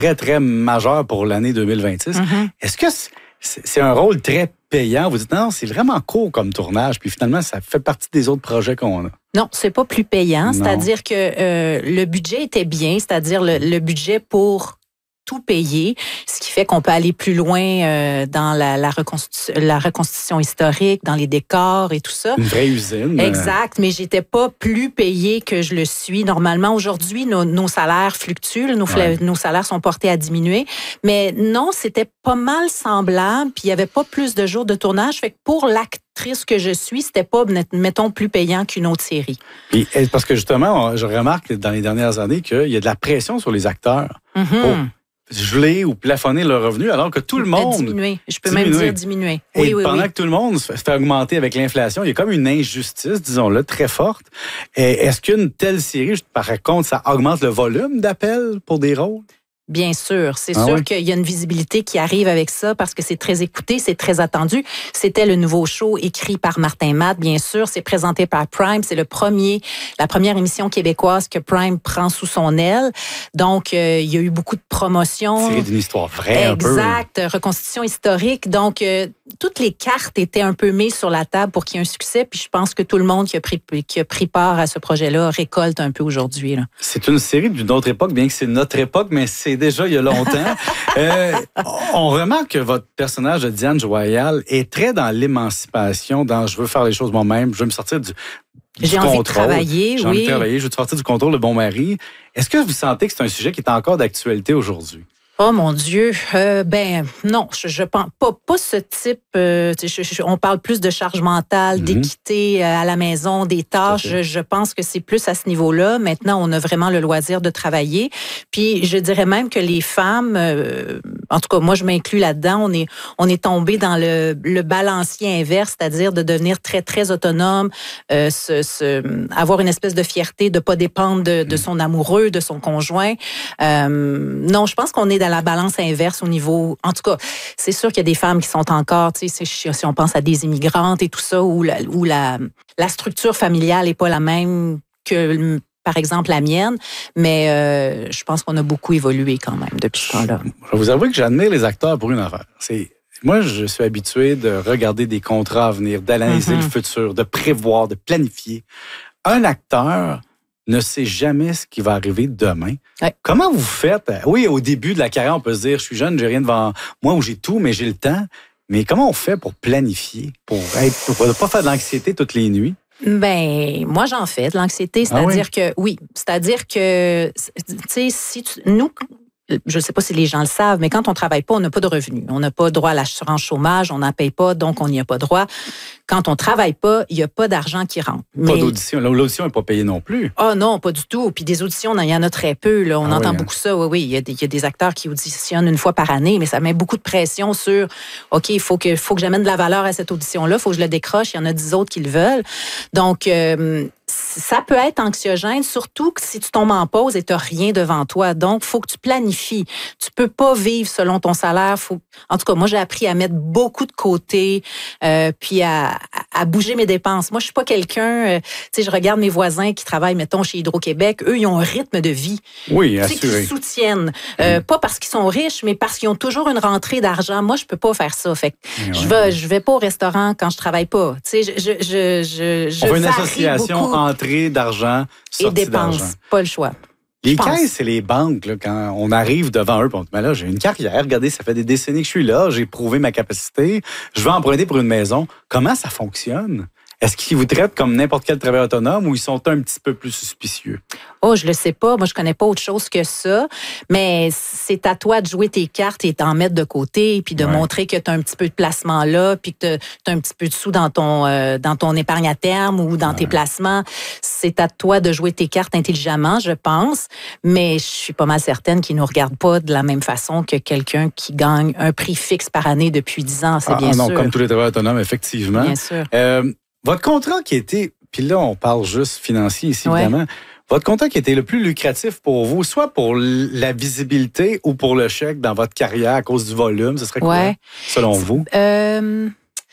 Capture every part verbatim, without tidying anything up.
très, très majeur pour l'année deux mille vingt-six. Mm-hmm. Est-ce que c'est, c'est un rôle très payant? Vous dites, non, c'est vraiment court comme tournage, puis finalement, ça fait partie des autres projets qu'on a. Non, c'est pas plus payant. Non. C'est-à-dire que euh, le budget était bien, c'est-à-dire le, le budget pour tout payer, ce qui fait qu'on peut aller plus loin euh, dans la, la, reconstitu- la reconstitution historique, dans les décors et tout ça. Une vraie usine. Exact, mais j'étais pas plus payée que je le suis. Normalement, aujourd'hui, nos, nos salaires fluctuent, nos, ouais. nos salaires sont portés à diminuer, mais non, c'était pas mal semblable, puis il y avait pas plus de jours de tournage, fait que pour l'actrice que je suis, c'était pas, mettons, plus payant qu'une autre série. Et, parce que justement, je remarque dans les dernières années qu'il y a de la pression sur les acteurs. Mm-hmm. Pour geler ou plafonner leur revenu, alors que tout le monde... Diminuer. Je peux diminuer. même dire diminuer. Oui, Et oui, pendant oui. que tout le monde se fait augmenter avec l'inflation, il y a comme une injustice, disons-le, très forte. Et est-ce qu'une telle série, par contre, ça augmente le volume d'appels pour des rôles? Bien sûr. C'est ah sûr oui? qu'il y a une visibilité qui arrive avec ça parce que c'est très écouté, c'est très attendu. C'était le nouveau show écrit par Martin Matt, bien sûr. C'est présenté par Prime. C'est le premier, la première émission québécoise que Prime prend sous son aile. Donc, euh, il y a eu beaucoup de promotions. C'est d'une histoire vraie, exact. Un peu. Reconstitution historique. Donc, euh, toutes les cartes étaient un peu mises sur la table pour qu'il y ait un succès. Puis, je pense que tout le monde qui a pris, qui a pris part à ce projet-là récolte un peu aujourd'hui, là. C'est une série d'une autre époque, bien que c'est notre époque, mais c'est déjà il y a longtemps. euh, on remarque que votre personnage de Diane Joyal est très dans l'émancipation, dans je veux faire les choses moi-même, je veux me sortir du, du J'ai contrôle. envie de travailler, J'ai oui. envie de travailler, je veux sortir du contrôle, le bon mari. Est-ce que vous sentez que c'est un sujet qui est encore d'actualité aujourd'hui? Oh mon Dieu, euh, ben non, je, je pense pas pas ce type. Euh, je, je, on parle plus de charge mentale, mm-hmm. d'équité à la maison, des tâches. Je, je pense que c'est plus à ce niveau-là. Maintenant, on a vraiment le loisir de travailler. Puis, je dirais même que les femmes, euh, en tout cas, moi, je m'inclus là-dedans. On est on est tombé dans le, le balancier inverse, c'est-à-dire de devenir très très autonome, euh, se, se, avoir une espèce de fierté de pas dépendre de, de son amoureux, de son conjoint. Euh, non, je pense qu'on est dans la balance inverse au niveau... En tout cas, c'est sûr qu'il y a des femmes qui sont encore, tu sais, si on pense à des immigrantes et tout ça, où la, où la, la structure familiale n'est pas la même que, par exemple, la mienne, mais euh, je pense qu'on a beaucoup évolué quand même depuis ce temps-là. Je vais vous avouer que j'admire les acteurs pour une affaire. C'est... Moi, je suis habitué de regarder des contrats à venir, d'analyser mm-hmm. le futur, de prévoir, de planifier. Un acteur ne sait jamais ce qui va arriver demain. Ouais. Comment vous faites? Oui, au début de la carrière, on peut se dire, je suis jeune, j'ai rien devant moi ou j'ai tout, mais j'ai le temps. Mais comment on fait pour planifier, pour être, pour ne pas faire de l'anxiété toutes les nuits? Ben, moi, j'en fais de l'anxiété, c'est-à-dire ah oui? que, oui, c'est-à-dire que, tu sais, si tu, nous, je ne sais pas si les gens le savent, mais quand on ne travaille pas, on n'a pas de revenus. On n'a pas droit à l'assurance chômage, on n'en paye pas, donc on n'y a pas droit. Quand on ne travaille pas, il n'y a pas d'argent qui rentre. Pas mais... d'audition. L'audition n'est pas payée non plus. Ah oh non, pas du tout. Puis des auditions, il y en a très peu. Là. On ah entend oui, beaucoup hein. ça. Oui, oui. Il y, a des, il y a des acteurs qui auditionnent une fois par année, mais ça met beaucoup de pression sur OK, il faut que, faut que j'amène de la valeur à cette audition-là, il faut que je le décroche. Il y en a dix autres qui le veulent. Donc, euh, ça peut être anxiogène, surtout que si tu tombes en pause et tu n'as rien devant toi. Donc, il faut que tu planifies. Tu ne peux pas vivre selon ton salaire. Faut... En tout cas, moi, j'ai appris à mettre beaucoup de côté, euh, puis à, à bouger mes dépenses. Moi, je suis pas quelqu'un... Euh, tu sais, je regarde mes voisins qui travaillent, mettons, chez Hydro-Québec. Eux, ils ont un rythme de vie. Oui, assuré. Tu sais, qu'ils soutiennent. Euh, mmh. Pas parce qu'ils sont riches, mais parce qu'ils ont toujours une rentrée d'argent. Moi, je peux pas faire ça. Fait que ouais. je vais, je vais pas au restaurant quand je travaille pas. Tu sais, je, je, je, je, je On veut une association beaucoup. Entrée d'argent, sortie et dépenses, d'argent. Pas le choix. Les caisses et les banques, là, quand on arrive devant eux, on dit, mais là, j'ai une carrière, regardez, ça fait des décennies que je suis là, j'ai prouvé ma capacité, je vais emprunter pour une maison. Comment ça fonctionne? Est-ce qu'ils vous traitent comme n'importe quel travailleur autonome ou ils sont un petit peu plus suspicieux? Oh, je le sais pas. Moi, je connais pas autre chose que ça. Mais c'est à toi de jouer tes cartes et t'en mettre de côté, puis de ouais. montrer que tu as un petit peu de placement là, puis que tu as un petit peu de sous dans ton euh, dans ton épargne à terme ou dans ouais. tes placements. C'est à toi de jouer tes cartes intelligemment, je pense. Mais je suis pas mal certaine qu'ils nous regardent pas de la même façon que quelqu'un qui gagne un prix fixe par année depuis dix ans. C'est ah, bien non, sûr. Comme tous les travailleurs autonomes, effectivement. Bien sûr. Euh, votre contrat qui était, puis là, on parle juste financier ici, ouais. évidemment. Votre contrat qui était le plus lucratif pour vous, soit pour la visibilité ou pour le chèque dans votre carrière à cause du volume, ce serait quoi, ouais. selon vous? Euh...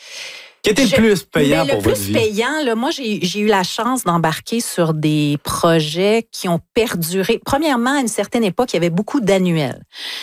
Qui était le plus payant mais pour le votre vie? Le plus payant, là, moi, j'ai, j'ai eu la chance d'embarquer sur des projets qui ont perduré. Premièrement, à une certaine époque, il y avait beaucoup d'annuels.